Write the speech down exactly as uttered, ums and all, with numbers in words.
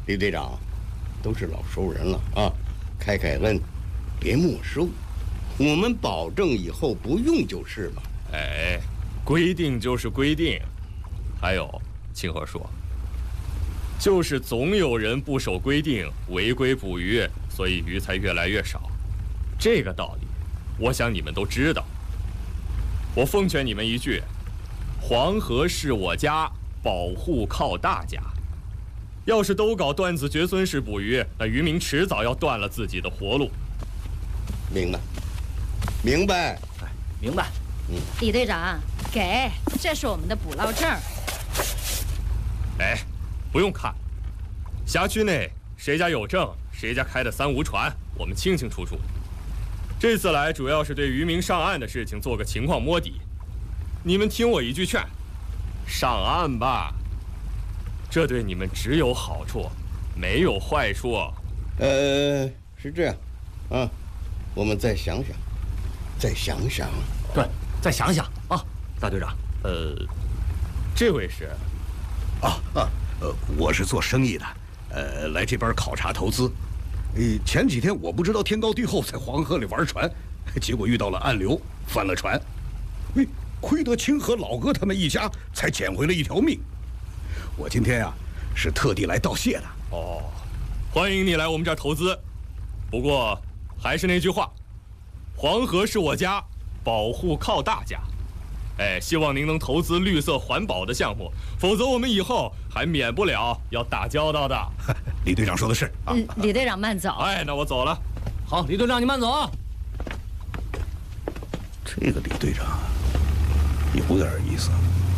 李队长，都是老熟人了啊，开开恩，别没收，我们保证以后不用就是了。 哎，规定就是规定。还有，清河说，就是总有人不守规定，违规捕鱼，所以鱼才越来越少。这个道理，我想你们都知道。我奉劝你们一句：黄河是我家，保护靠大家。要是都搞断子绝孙式捕鱼，那渔民迟早要断了自己的活路。 明白，明白， 哎，明白。 嗯，李队长，给，这是我们的捕捞证。 哎，不用看，辖区内谁家有证，谁家开的三无船，我们清清楚楚。这次来主要是对渔民上岸的事情做个情况摸底。你们听我一句劝，上岸吧。这对你们只有好处，没有坏处。 呃，是这样，啊，我们再想想，再想想。 对，再想想啊，大队长。 呃，这位是？ 啊啊，呃，我是做生意的，呃，来这边考察投资。呃，前几天我不知道天高地厚，在黄河里玩船，结果遇到了暗流，翻了船。哎，亏得清河老哥他们一家才捡回了一条命。我今天啊，是特地来道谢的。 哦，欢迎你来我们这儿投资。不过，还是那句话，黄河是我家，保护靠大家。哎，希望您能投资绿色环保的项目，否则我们以后还免不了要打交道的。 李队长说的是啊。 嗯，李队长慢走。 哎，那我走了。 好，李队长你慢走啊。 这个李队长有点意思。